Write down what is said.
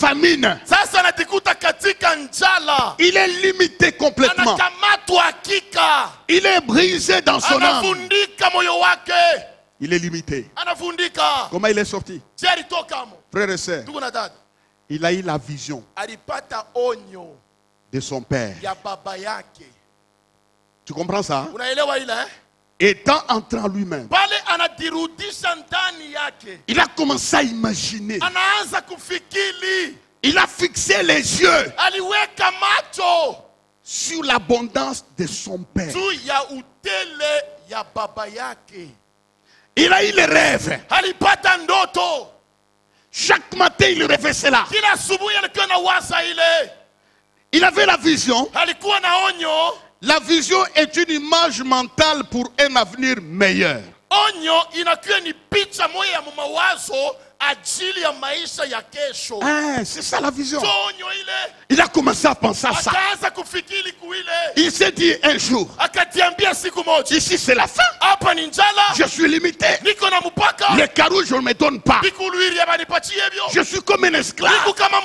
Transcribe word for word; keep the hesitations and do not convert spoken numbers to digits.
famine. Sasa anajikuta katika njala. Il est limité complètement. Anakamatwa hakika. Il est brisé dans son âme. Anavundika moyo wake. Il est limité. Anavundika. Comment il est sorti? Je alitoka mo. Frères et sœurs, Ndugu na dada, il a eu la vision alipata onyo de son père. ya baba yake. Tu comprends ça? Unaelewa ile eh? Étant entré en lui-même, Pale anadirudisha ndani yake. il a commencé à imaginer. Anaanza kufikiri. Il a fixé les yeux Aliweka macho sur l'abondance de son père. juu ya utele ya baba yake. Il a eu les rêves. Alipata ndoto. Chaque matin, il rêvait cela. Kila asubuhi alikuwa na waza ile. Il avait la vision. Alikuwa na onyo. La vision est une image mentale pour un avenir meilleur. Onyo inakuwa ni picha moja ya mawazo ajili ya maisha ya kesho. Ah, c'est ça la vision. Onyo ile. Il a commencé à penser à ça. Akaanza kufikiri kuile. Il s'est dit un jour, Akatiambia siku moja. ici c'est la fin. Hapa ni njala. Je suis limité. Niko na mpaka. Les carouges, je ne me donne pas. Bikulwiri abanipatie hivyo. Je suis comme un esclave. Niko kama